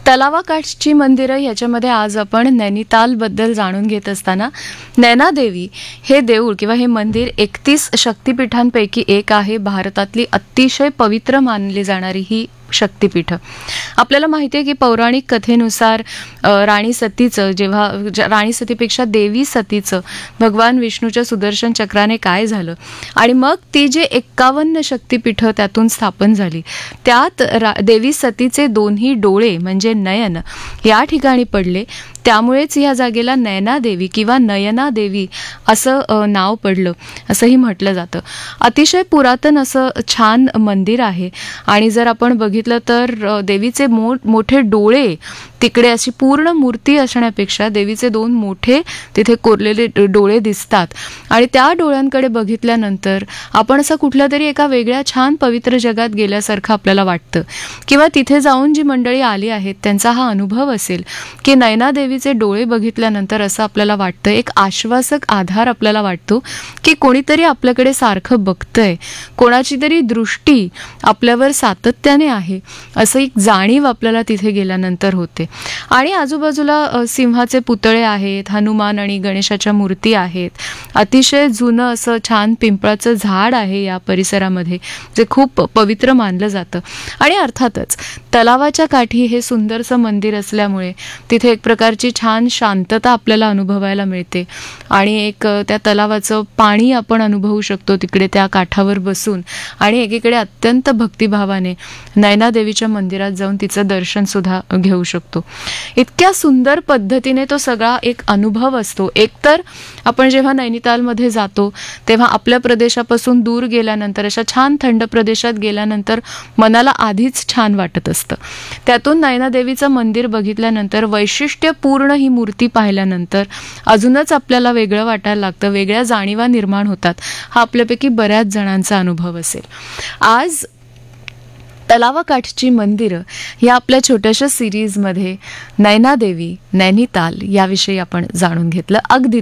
तलावाकाठची मंदिरं ह्याच्यामध्ये आज आपण नैनितालबद्दल जाणून घेत असताना नैनादेवी हे देऊळ किंवा हे मंदिर 31 शक्तिपीठांपैकी एक आहे. भारतातली अतिशय पवित्र मानली जाणारी ही शक्तिपीठ. आपल्याला माहिती आहे की पौराणिक कथेनुसार राणी सतीचं राणी सतीपेक्षा देवी सतीचं भगवान विष्णूच्या सुदर्शन चक्राने काय झालं आणि मग ती जे 51 शक्तिपीठ त्यातून स्थापन झाली त्यात देवी सतीचे दोन्ही डोळे म्हणजे नयन या ठिकाणी पडले. त्यामुळेच ह्या जागेला नैनादेवी किंवा नयनादेवी असं नाव पडलं असंही म्हटलं जातं. अतिशय पुरातन असं छान मंदिर आहे आणि जर आपण बघितलं तर देवीचे मोठे डोळे तिकडे अशी पूर्ण मूर्ती असण्यापेक्षा देवीचे 2 मोठे तिथे कोरलेले डोळे दिसतात आणि त्या डोळ्यांकडे बघितल्यानंतर आपण असं कुठल्या तरी एका वेगळ्या छान पवित्र जगात गेल्यासारखं आपल्याला वाटतं. किंवा तिथे जाऊन जी मंडळी आली आहेत त्यांचा हा अनुभव असेल की नैनादेवीचे डोळे बघितल्यानंतर असं आपल्याला वाटतं, एक आश्वासक आधार आपल्याला वाटतो की कोणीतरी आपल्याकडे सारखं बघतंय, कोणाची तरी दृष्टी आपल्यावर सातत्याने आहे असं एक जाणीव आपल्याला तिथे गेल्यानंतर होते. आणि आजूबाजूला सिंहाचे पुतळे आहेत, हनुमान आणि गणेशाच्या मूर्ती आहेत. अतिशय जुनं असं छान पिंपळाचं झाड आहे या परिसरामध्ये जे खूप पवित्र मानलं जातं. आणि अर्थातच तलावाच्या काठी हे सुंदरसं मंदिर असल्यामुळे तिथे एक प्रकारची छान शांतता आपल्याला अनुभवायला मिळते आणि एक त्या तलावाचं पाणी आपण अनुभवू शकतो तिकडे त्या काठावर बसून आणि एकीकडे अत्यंत भक्तिभावाने नैनादेवीच्या मंदिरात जाऊन तिचं दर्शन सुद्धा घेऊ शकतो. इतक्या सुंदर पद्धतीने तो सगळा एक अनुभव असतो. एकतर आपण जेव्हा नैनितालमध्ये जातो तेव्हा आपल्या प्रदेशापासून दूर गेल्यानंतर अशा छान थंड प्रदेशात गेल्यानंतर मनाला आधीच छान वाटत असतं. त्यातून नैनादेवीचं मंदिर बघितल्यानंतर वैशिष्ट्यपूर्ण ही मूर्ती पाहिल्यानंतर अजूनच आपल्याला वेगळं वाटायला लागतं, वेगळ्या जाणीवा निर्माण होतात. हा आपल्यापैकी बऱ्याच जणांचा अनुभव असेल. आज तलावाकाठची मंदिरं या आपल्या छोट्याशा सिरीजमध्ये नैनादेवी, नैनिताल याविषयी आपण जाणून घेतलं. अगदी